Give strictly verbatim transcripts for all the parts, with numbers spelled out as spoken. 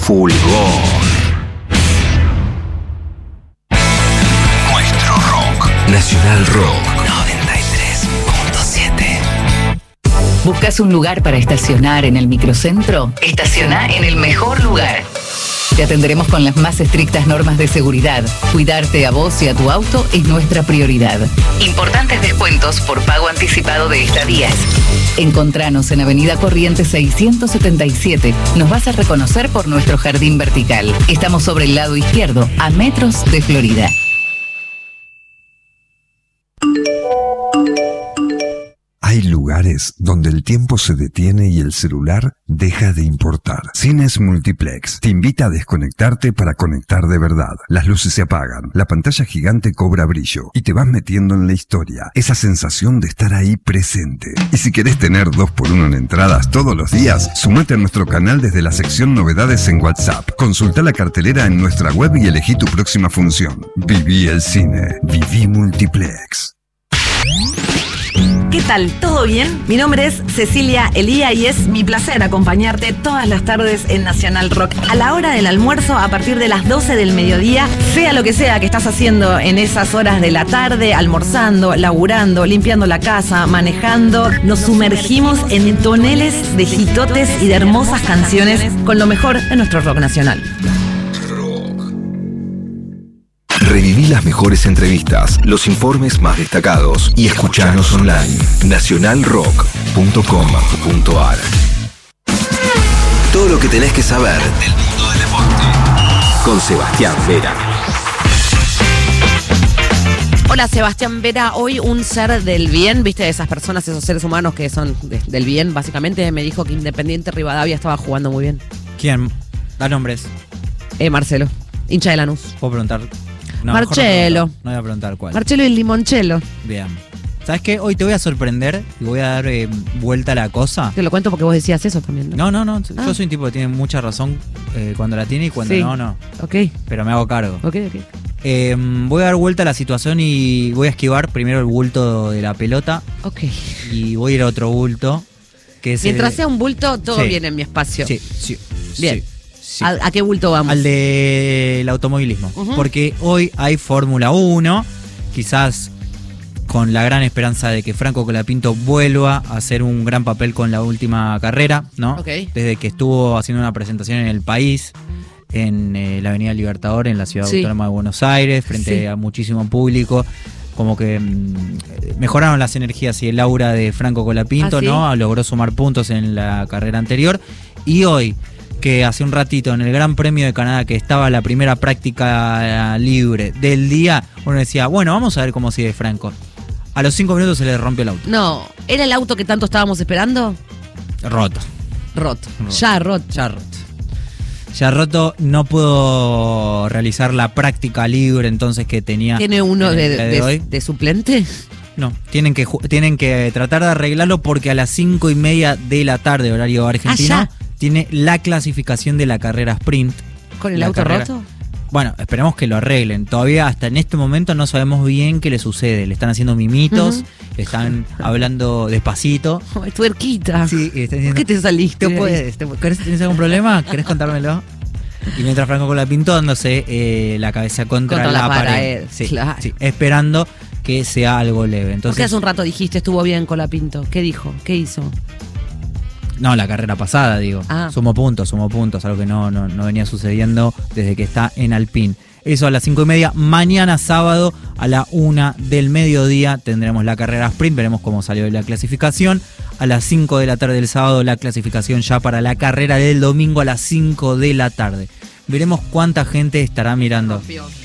Fulgor. Nuestro rock. Nacional Rock. noventa y tres punto siete. ¿Buscas un lugar para estacionar en el microcentro? Estaciona en el mejor lugar. Te atenderemos con las más estrictas normas de seguridad. Cuidarte a vos y a tu auto es nuestra prioridad. Importantes descuentos por pago anticipado de estadías. Encontranos en Avenida Corrientes seiscientos setenta y siete. Nos vas a reconocer por nuestro jardín vertical. Estamos sobre el lado izquierdo, a metros de Florida. Hay lugares donde el tiempo se detiene y el celular deja de importar. Cines Multiplex te invita a desconectarte para conectar de verdad. Las luces se apagan, la pantalla gigante cobra brillo y te vas metiendo en la historia. Esa sensación de estar ahí presente. Y si querés tener dos por uno en entradas todos los días, sumate a nuestro canal desde la sección Novedades en WhatsApp. Consulta la cartelera en nuestra web y elegí tu próxima función. Viví el cine. Viví Multiplex. ¿Qué tal? ¿Todo bien? Mi nombre es Cecilia Elía y es mi placer acompañarte todas las tardes en Nacional Rock. A la hora del almuerzo, a partir de las doce del mediodía, sea lo que sea que estás haciendo en esas horas de la tarde, almorzando, laburando, limpiando la casa, manejando, nos sumergimos en toneles de hitotes y de hermosas canciones con lo mejor de nuestro rock nacional. Reviví las mejores entrevistas, los informes más destacados y escuchanos online. nacional rock punto com punto a r. Todo lo que tenés que saber del mundo del deporte. Con Sebastián Vera. Hola, Sebastián Vera. Hoy un ser del bien, viste, esas personas, esos seres humanos que son de, del bien, básicamente, me dijo que Independiente Rivadavia estaba jugando muy bien. ¿Quién? Da nombres. Eh, Marcelo, hincha de Lanús. ¿Puedo preguntar? No, Marcelo. No, no voy a preguntar cuál. Marcelo y Limoncello. Bien. ¿Sabes qué? Hoy te voy a sorprender y voy a dar eh, vuelta a la cosa. Te lo cuento porque vos decías eso también, ¿no? No, no, no. Ah. Yo soy un tipo que tiene mucha razón eh, cuando la tiene y cuando Sí. no, no. Ok. Pero me hago cargo. Ok, ok. Eh, voy a dar vuelta a la situación y voy a esquivar primero el bulto de la pelota. Ok. Y voy a ir a otro bulto. Que es Mientras el- sea un bulto, todo Sí. bien en mi espacio. Sí, sí. Bien. Sí, sí. ¿A, a qué bulto vamos? Al del automovilismo. Ujú. Porque hoy hay Fórmula uno, quizás con la gran esperanza de que Franco Colapinto vuelva a hacer un gran papel con la última carrera, ¿no? Ok. Desde que estuvo haciendo una presentación en el país, en eh, la Avenida Libertador, en la Ciudad Sí. Autónoma de Buenos Aires, frente Sí. a muchísimo público. Como que mm, mejoraron las energías y el aura de Franco Colapinto, ¿Ah, sí? ¿no? Logró sumar puntos en la carrera anterior. Y hoy, que hace un ratito en el Gran Premio de Canadá, que estaba la primera práctica libre del día, uno decía, bueno, vamos a ver cómo sigue Franco. A los cinco minutos se le rompió el auto. No, ¿era el auto que tanto estábamos esperando? Roto. Roto. Roto. Ya roto. Ya roto. Ya roto, no pudo realizar la práctica libre entonces que tenía. ¿Tiene uno en el de, día de de- hoy. de suplente? No, tienen que, ju- tienen que tratar de arreglarlo porque a las cinco y media de la tarde, horario argentino, Ah, tiene la clasificación de la carrera sprint. ¿Con el La auto carrera. roto? Bueno, esperemos que lo arreglen. Todavía hasta en este momento no sabemos bien qué le sucede. Le están haciendo mimitos, Ujú. le están hablando despacito. Ay, tuerquita. Sí, y están ¿Por diciendo, qué te saliste? ¿Te puedes? ¿Te- ¿querés- ¿Tienes algún problema? ¿Querés contármelo? Y mientras Franco Colapinto dándose eh, la cabeza contra, Contra la, la pared. pared, Sí, claro. sí, esperando que sea algo leve. ¿Por qué Entonces, hace un rato dijiste estuvo bien Colapinto? ¿Qué dijo? ¿Qué hizo? no, la carrera pasada, digo. Ah. Sumó puntos, sumó puntos, algo que no, no, no venía sucediendo desde que está en Alpine. Eso a las cinco y media. Mañana sábado a la una del mediodía tendremos la carrera sprint. Veremos cómo salió la clasificación. A las cinco de la tarde del sábado la clasificación ya para la carrera del domingo a las cinco de la tarde. Veremos cuánta gente estará mirando.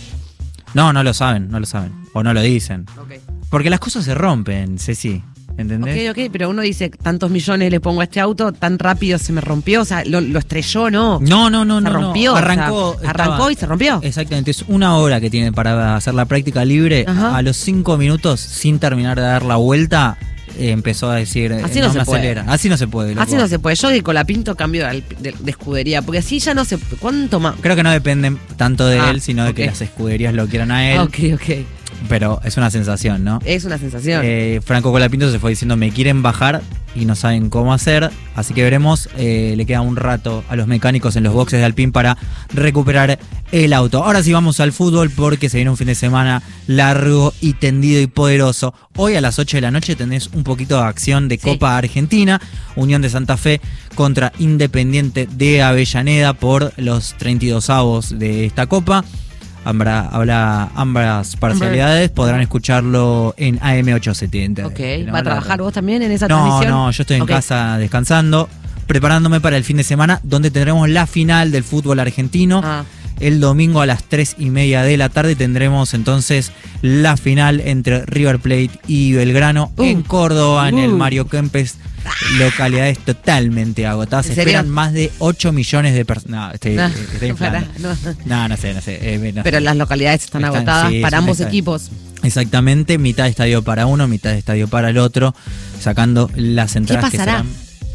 No, no lo saben, no lo saben. O no lo dicen. Ok. Porque las cosas se rompen, Ceci. ¿Entendés? Ok, ok, pero uno dice, tantos millones le pongo a este auto, tan rápido se me rompió, o sea, lo, lo estrelló, ¿no? No, no, no, se no. no. rompió. Arrancó. o sea, arrancó estaba- y se rompió. Exactamente, es una hora que tienen para hacer la práctica libre. Ajá. A los cinco minutos, sin terminar de dar la vuelta, eh, empezó a decir, Así eh, no no, se me puede. acelera. Así no se puede. loco. Así no se puede. Yo de Colapinto cambio de, de- de escudería, porque así ya no se... ¿Cuánto más? Creo que no dependen tanto de Ah, él, sino de ok. que las escuderías lo quieran a él. Ok, ok. Pero es una sensación, ¿no? Es una sensación. Eh, Franco Colapinto se fue diciendo, me quieren bajar y no saben cómo hacer, así que veremos, eh, le queda un rato a los mecánicos en los boxes de Alpine para recuperar el auto. Ahora sí vamos al fútbol porque se viene un fin de semana largo y tendido y poderoso. Hoy a las ocho de la noche tenés un poquito de acción de Sí. Copa Argentina, Unión de Santa Fe contra Independiente de Avellaneda por los treinta y dos avos de esta Copa. Ambra, habla ambas parcialidades, podrán escucharlo en A M ochocientos setenta. Ok, ¿No? ¿va a trabajar vos también en esa No, transmisión? no, yo estoy en Ok. casa descansando, preparándome para el fin de semana, donde tendremos la final del fútbol argentino. Ah. El domingo a las tres y media de la tarde tendremos entonces la final entre River Plate y Belgrano Uh. en Córdoba, en el Uh. Mario Kempes. Localidades totalmente agotadas. Se ¿En serio? esperan más de ocho millones de personas. No, estoy, No, estoy inflando. pará, no. No, no sé, no sé. eh, no Pero sé. las localidades están, Están- agotadas sí, para sí, ambos está- equipos. Exactamente, mitad de estadio para uno, mitad de estadio para el otro, sacando las entradas que pasará? serán.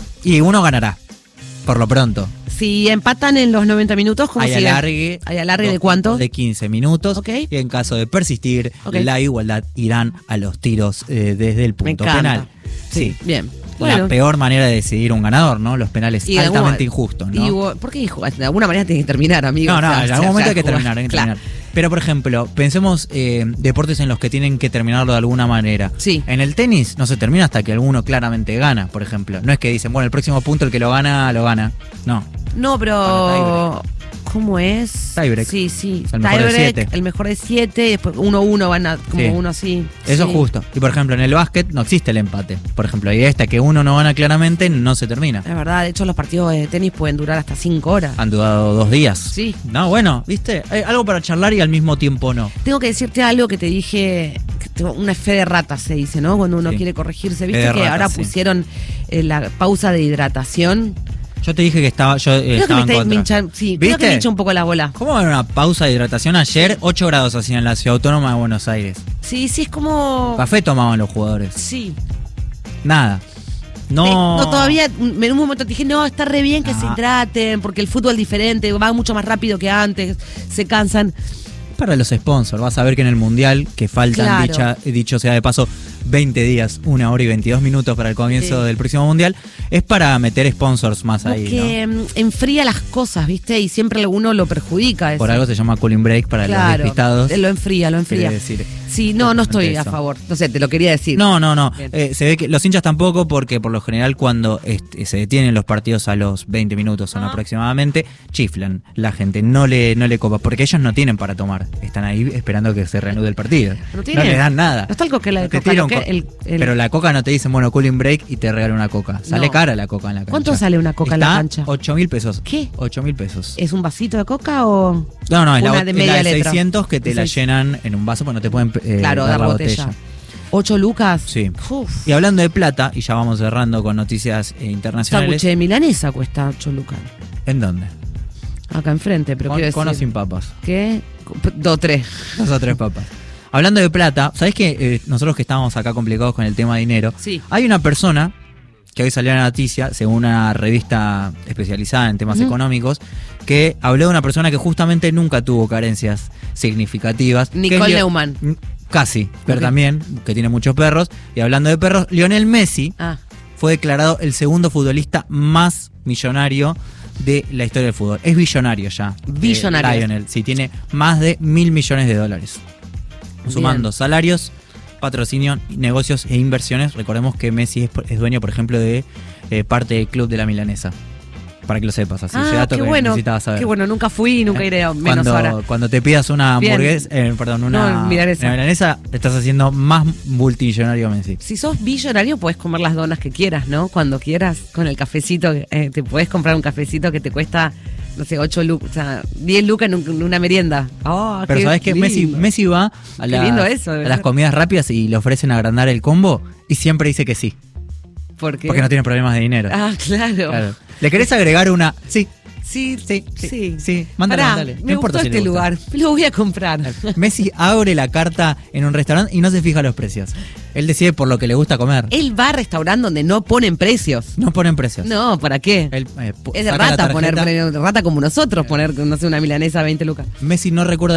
Y uno ganará, por lo pronto. Si empatan en los noventa minutos, ¿cómo Hay sigue? alargue. ¿Hay alargue dos de cuánto? tiempos De quince minutos. Ok. Y en caso de persistir, Ok. la igualdad irán a los tiros eh, desde el punto encanta. penal. Sí. Bien. La Bueno. peor manera de decidir un ganador, ¿no? Los penales Y de altamente alguna- injustos, ¿no? y vos- ¿Por qué hijo? De alguna manera tiene que terminar, amigo. No, no, O sea, en o algún sea, momento ya hay que jugar. terminar, hay que Claro. terminar. Pero, por ejemplo, pensemos eh, deportes en los que tienen que terminarlo de alguna manera. Sí. En el tenis no se termina hasta que alguno claramente gana, por ejemplo. No es que dicen, bueno, el próximo punto el que lo gana, lo gana. No. No, pero. ¿Cómo es? Tiebreak. Sí, sí. El mejor de Tiebreak, siete. el mejor de siete, y después uno uno van a, como Sí. uno así. Eso Sí. es justo. Y por ejemplo, en el básquet no existe el empate. Por ejemplo, y esta que uno no gana claramente, no se termina. Es verdad, de hecho los partidos de tenis pueden durar hasta cinco horas. Han durado dos días. Sí. No, bueno, ¿viste? Hay algo para charlar y al mismo tiempo no. Tengo que decirte algo que te dije, que tengo una fe de rata se dice, ¿no? Cuando uno Sí. quiere corregirse. Fe ¿Viste de que rata, ahora sí. pusieron eh, la pausa de hidratación? Yo te dije que estaba, yo eh, Creo que estaba me, en está, contra. me hinchan- sí, creo que ¿Viste? me hincha un poco la bola. ¿Cómo va a haber una pausa de hidratación ayer? ocho grados hacían en la ciudad autónoma de Buenos Aires. Sí, sí, es como... Café tomaban los jugadores. Sí. Nada. No. Eh, no, todavía, en un momento te dije, no, está re bien que Ah. se hidraten, porque el fútbol es diferente, va mucho más rápido que antes, se cansan. Para los sponsors, vas a ver que en el Mundial, que faltan, Claro. dicha, dicho sea de paso, veinte días, una hora y veintidós minutos para el comienzo Sí. del próximo Mundial, es para meter sponsors más ahí, Porque ¿no? mm, enfría las cosas, ¿viste? Y siempre uno lo perjudica. Eso. Por algo se llama cooling break para los Claro, despistados. lo enfría, lo enfría. Quiere decir Sí, no, no estoy justamente a eso. favor. No sé, te lo quería decir. No, no, no. Bien. Eh, se ve que los hinchas tampoco, porque por lo general cuando este, se detienen los partidos a los veinte minutos son Ah. aproximadamente, chiflan. La gente no le, no le copa, porque ellos no tienen para tomar. Están ahí esperando que se reanude el partido. ¿No tienen? le dan nada. ¿No está el coquela de Te coca? tira ¿Lo un que- co- el- el- Pero la coca no te dicen, bueno, cooling break y te regalan una coca. Sale No. cara la coca en la cancha. ¿Cuánto sale una coca en la Está cancha? ocho mil pesos. ¿Qué? ocho mil pesos. ¿Es un vasito de coca o...? No, no, es la, una bot- de es la media de letra? seiscientos que te De la seis- llenan en un vaso, pues no te pueden eh, Claro, dar dar la botella. botella. ¿Ocho lucas? Sí. Uf. Y hablando de plata, y ya vamos cerrando con noticias eh, internacionales. Sándwich de milanesa cuesta ocho lucas. ¿En dónde? Acá enfrente, pero Con, quiero con o decir... sin papas. ¿Qué? Dos, tres. Dos o tres papas. Hablando de plata, ¿sabés que eh, nosotros que estábamos acá complicados con el tema de dinero? Sí. Hay una persona que hoy salió en la noticia, según una revista especializada en temas Ujú. económicos, que habló de una persona que justamente nunca tuvo carencias significativas. que Nicole es Leo- Neumann. Mm, Casi, pero Ok. también, que tiene muchos perros. Y hablando de perros, Lionel Messi Ah, fue declarado el segundo futbolista más millonario de la historia del fútbol. Es billonario ya. Billonario. eh, Lionel, sí, tiene más de mil millones de dólares. Sumando Bien. salarios, patrocinio, negocios e inversiones. Recordemos que Messi es, es dueño, por ejemplo, de eh, parte del club de la Milanesa. Para que lo sepas, así. ese ah dato qué que bueno. necesitabas saber. Qué bueno, nunca fui y nunca iré, menos cuando, ahora. cuando te pidas una Bien. hamburguesa, eh, perdón, una, No, milanesa. una milanesa, estás haciendo más multimillonario Messi. Si sos billonario, puedes comer las donas que quieras, ¿no? Cuando quieras, con el cafecito, eh, te puedes comprar un cafecito que te cuesta, no sé, ocho lucas, o sea, diez lucas en, un- en una merienda. Oh, Pero qué sabes que Messi, lindo. Messi va a, Qué las- lindo eso, de a verdad. las comidas rápidas y le ofrecen agrandar el combo y siempre dice que sí, ¿Por qué? porque no tiene problemas de dinero. Ah, claro. Claro. ¿Le querés agregar una? Sí. Sí, Sí, sí, sí, sí. sí. Mándale, Pará, mándale. No me importa gustó si le este gusta. lugar. Lo voy a comprar. Messi abre la carta en un restaurante y no se fija los precios. Él decide por lo que le gusta comer. Él va a restaurante donde no ponen precios. No ponen precios. No, ¿para qué? Él, eh, pu- Es de saca la rata poner, tarjeta. poner- rata como nosotros, poner, no sé, una milanesa a veinte lucas. Messi no recuerda